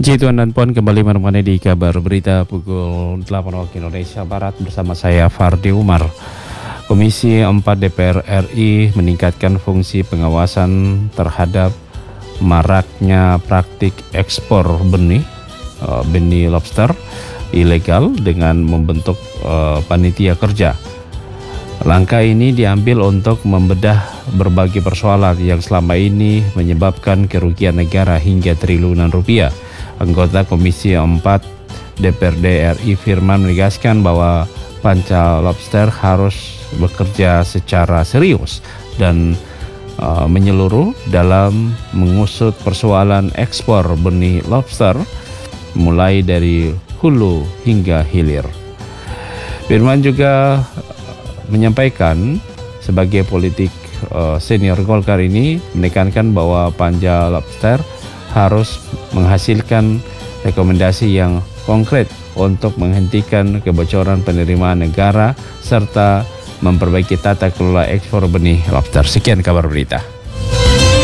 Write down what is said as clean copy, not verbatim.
Ji Tuan dan Puan, kembali menemani di kabar berita pukul 8 waktu Indonesia Barat bersama saya Fardi Umar. Komisi 4 DPR RI meningkatkan fungsi pengawasan terhadap maraknya praktik ekspor benih lobster ilegal dengan membentuk panitia kerja. Langkah ini diambil untuk membedah berbagai persoalan yang selama ini menyebabkan kerugian negara hingga triliunan rupiah. Anggota Komisi 4 DPRD RI Firman menegaskan bahwa Panca Lobster harus bekerja secara serius dan menyeluruh dalam mengusut persoalan ekspor benih lobster mulai dari hulu hingga hilir. Firman juga menyampaikan sebagai politik senior Golkar ini menekankan bahwa Panja Lobster harus menghasilkan rekomendasi yang konkret untuk menghentikan kebocoran penerimaan negara serta memperbaiki tata kelola ekspor benih lobster. Sekian kabar berita.